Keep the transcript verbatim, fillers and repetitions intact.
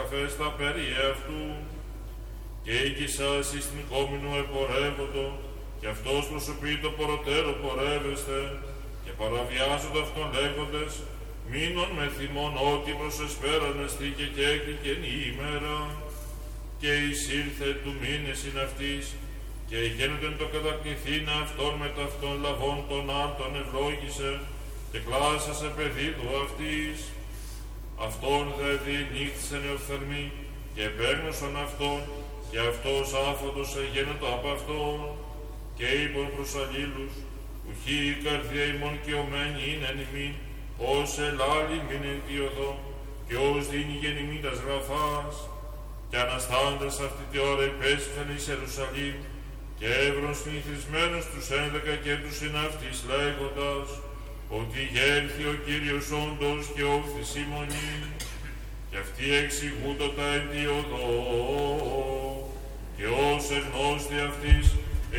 καφές τα περί αυτού. Και οίκησας εις την κόμινο επορεύοντο, και αυτός προσωπεί το ποροτέρο πορεύεστε, και παραβιάζονται αυτόν λέγοντες, μείνον με θυμόν ότι προσεσπέραν εστί και κέκλικεν η ημέρα. Και εισήλθε του μήνες ειν αυτής, και γένοντεν το κατακληθήν αυτόν με ταυτόν λαβών των άρτων ευλόγησε, και κλάσασε παιδίδου αυτής. Αυτόν δε διενύχθησεν εοφθαλμή, και επέγνωσαν αυτόν, και αυτός άφωτος εγένετο απ' αυτόν. Και είπον προς αλλήλους, ουχή η καρδία ημών και ομένη είναι εν ημίν, ως ελάλη μην εν τη οδό, και ως δίνει γεν ημίν τας γραφάς. Και αναστάντας αυτή τη ώρα υπέσχαν εις Ιερουσαλήμ, και έβρον συνηθισμένους τους ένδεκα και τους συναυτής λέγοντας, ότι γέλθει ο Κύριος όντως και όφθης ημωνή, και αυτοί εξηγούντο τα εν τη οδό, και ως εγνώστη αυτής,